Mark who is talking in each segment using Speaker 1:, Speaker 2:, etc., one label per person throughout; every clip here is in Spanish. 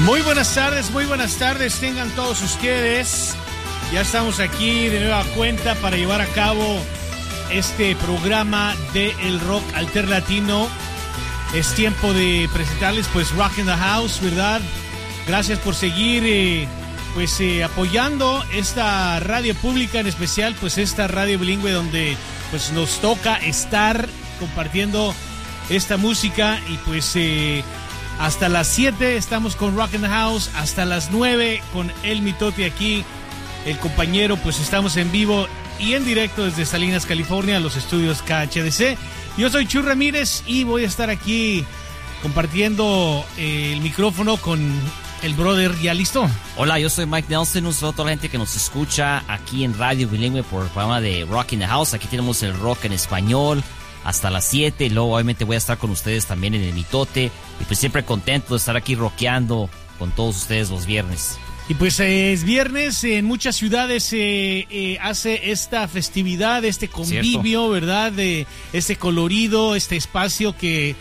Speaker 1: Muy buenas tardes, tengan todos ustedes. Ya estamos aquí de nueva cuenta para llevar a cabo este programa de el rock alternativo. Es tiempo de presentarles pues Rock in the House, ¿verdad? Gracias por seguir apoyando esta radio pública, en especial pues esta radio bilingüe donde pues nos toca estar compartiendo esta música y pues hasta las 7 estamos con Rock in the House, hasta las 9 con El Mitote aquí, el compañero, pues estamos en vivo y en directo desde Salinas, California, los estudios KHDC. Yo soy Chuy Ramírez y voy a estar aquí compartiendo el micrófono con el brother. ¿Ya listo?
Speaker 2: Hola, yo soy Mike Nelson, un saludo a toda la gente que nos escucha aquí en Radio Bilingüe por el programa de Rock in the House. Aquí tenemos el rock en español hasta las 7, y luego obviamente voy a estar con ustedes también en El Mitote, y pues siempre contento de estar aquí rockeando con todos ustedes los viernes.
Speaker 1: Y pues es viernes, en muchas ciudades se hace esta festividad, este convivio, ¿cierto? ¿Verdad? De este colorido, este espacio que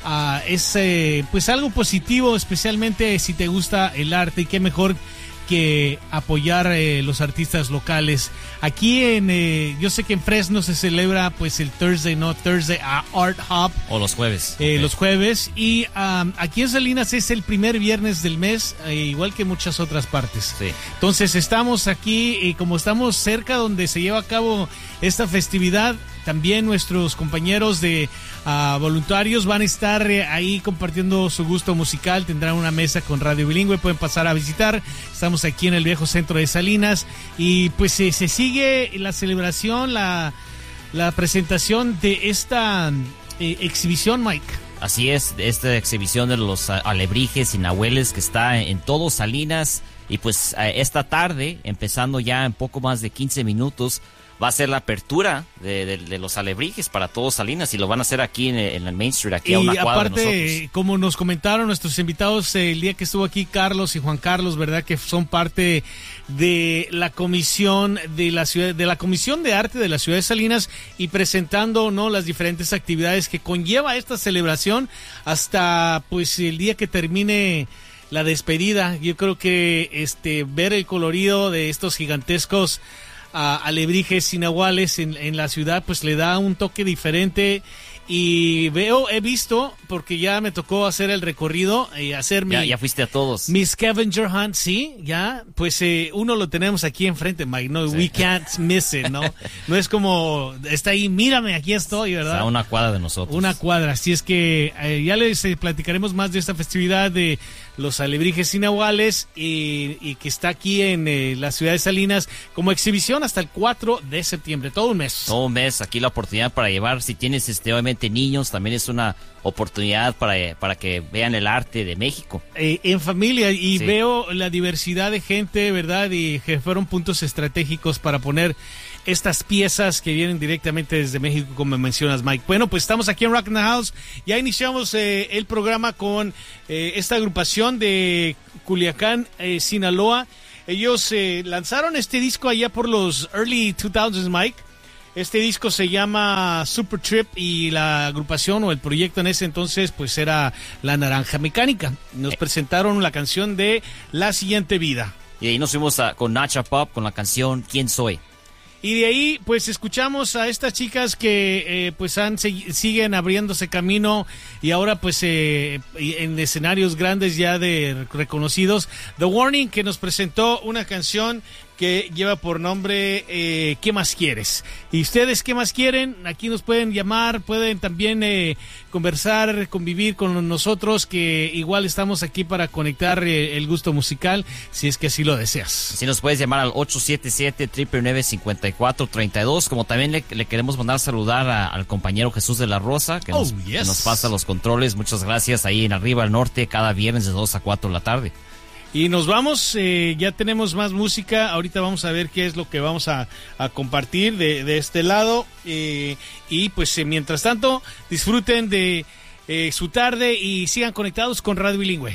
Speaker 1: es pues algo positivo, especialmente si te gusta el arte, y qué mejor que apoyar los artistas locales. Aquí yo sé que en Fresno se celebra pues el Thursday Art Hop.
Speaker 2: O los jueves.
Speaker 1: Okay. Los jueves. Y aquí en Salinas es el primer viernes del mes, igual que muchas otras partes.
Speaker 2: Sí.
Speaker 1: Entonces estamos aquí y como estamos cerca donde se lleva a cabo esta festividad, también nuestros compañeros de voluntarios van a estar ahí compartiendo su gusto musical. Tendrán una mesa con Radio Bilingüe, pueden pasar a visitar. Estamos aquí en el viejo centro de Salinas y pues se sigue la celebración, la presentación de esta exhibición, Mike.
Speaker 2: Así es, esta exhibición de los alebrijes y nahueles que está en todo Salinas, y pues esta tarde, empezando ya en poco más de 15 minutos, va a ser la apertura de los alebrijes para todos Salinas, y lo van a hacer aquí en el Main Street, aquí a una cuadra de nosotros. Y aparte,
Speaker 1: como nos comentaron nuestros invitados el día que estuvo aquí Carlos y Juan Carlos, ¿verdad? Que son parte de la comisión de la ciudad, de la Comisión de Arte de la ciudad de Salinas, y presentando, ¿no?, las diferentes actividades que conlleva esta celebración hasta pues el día que termine la despedida. Yo creo que ver el colorido de estos gigantescos alebrijes y nahuales en la ciudad pues le da un toque diferente. Y he visto, porque ya me tocó hacer el recorrido, hacer
Speaker 2: ya fuiste a todos.
Speaker 1: Mi scavenger hunt, sí, ya, pues uno lo tenemos aquí enfrente, Mike, no, sí. We can't miss it, ¿no? No es como, está ahí, mírame, aquí estoy, ¿verdad?
Speaker 2: Está a una cuadra de nosotros.
Speaker 1: Una cuadra, así es que ya les platicaremos más de esta festividad de los alebrijes y nahuales, y que está aquí en la ciudad de Salinas como exhibición hasta el 4 de septiembre, todo un mes.
Speaker 2: Todo un mes, aquí la oportunidad para llevar, si tienes obviamente niños, también es una oportunidad para que vean el arte de México.
Speaker 1: En familia, y
Speaker 2: sí,
Speaker 1: veo la diversidad de gente, ¿verdad? Y que fueron puntos estratégicos para poner estas piezas que vienen directamente desde México, como mencionas, Mike. Bueno, pues estamos aquí en Rock in the House. Ya iniciamos el programa con esta agrupación de Culiacán, Sinaloa. Ellos lanzaron este disco allá por los early 2000s, Mike. Este disco se llama Super Trip, y la agrupación o el proyecto en ese entonces pues era La Naranja Mecánica. Nos presentaron la canción de La Siguiente Vida.
Speaker 2: Y ahí nos fuimos con Nacha Pop con la canción ¿Quién Soy?
Speaker 1: Y de ahí pues escuchamos a estas chicas que pues siguen abriéndose camino, y ahora pues en escenarios grandes ya de reconocidos. The Warning, que nos presentó una canción que lleva por nombre ¿Qué más quieres? Y ustedes, ¿qué más quieren? Aquí nos pueden llamar, pueden también conversar, convivir con nosotros, que igual estamos aquí para conectar el gusto musical, si es que así lo deseas.
Speaker 2: Si nos puedes llamar al 877-999-5432, como también le queremos mandar saludar al compañero Jesús de la Rosa, que nos pasa los controles. Muchas gracias, ahí en Arriba al Norte, cada viernes de 2 a 4 de la tarde.
Speaker 1: Y nos vamos, ya tenemos más música. Ahorita vamos a ver qué es lo que vamos a compartir de este lado. Y pues mientras tanto, disfruten de su tarde y sigan conectados con Radio Bilingüe.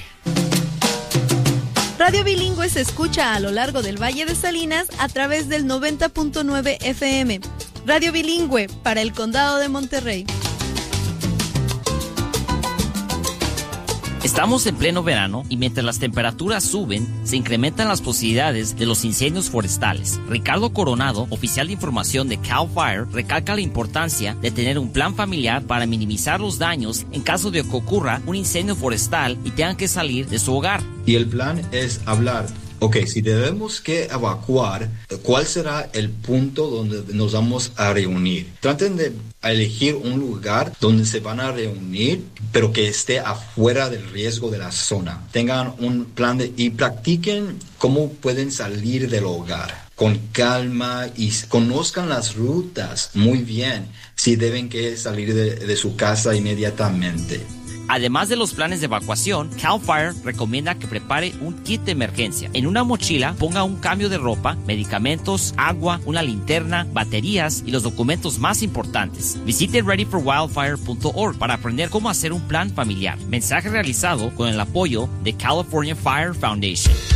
Speaker 3: Radio Bilingüe se escucha a lo largo del Valle de Salinas a través del 90.9 FM. Radio Bilingüe para el Condado de Monterrey.
Speaker 2: Estamos en pleno verano y mientras las temperaturas suben, se incrementan las posibilidades de los incendios forestales. Ricardo Coronado, oficial de información de CAL FIRE, recalca la importancia de tener un plan familiar para minimizar los daños en caso de que ocurra un incendio forestal y tengan que salir de su hogar.
Speaker 4: Y el plan es hablar. Ok, si debemos que evacuar, ¿cuál será el punto donde nos vamos a reunir? Traten de elegir un lugar donde se van a reunir, pero que esté afuera del riesgo de la zona. Tengan un plan y practiquen cómo pueden salir del hogar con calma y conozcan las rutas muy bien si deben que salir de su casa inmediatamente.
Speaker 2: Además de los planes de evacuación, CAL FIRE recomienda que prepare un kit de emergencia. En una mochila ponga un cambio de ropa, medicamentos, agua, una linterna, baterías y los documentos más importantes. Visite readyforwildfire.org para aprender cómo hacer un plan familiar. Mensaje realizado con el apoyo de California Fire Foundation.